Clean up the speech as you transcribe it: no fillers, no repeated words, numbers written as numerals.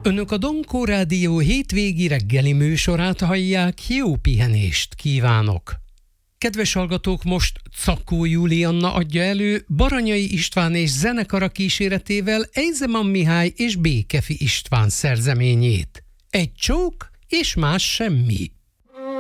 Önök a Domkó Rádió hétvégi reggeli műsorát hallják, jó pihenést kívánok! Kedves hallgatók, most Czakkó Julianna adja elő Baranyai István és zenekara kíséretével Eizeman Mihály és Békefi István szerzeményét. Egy csók és más semmi.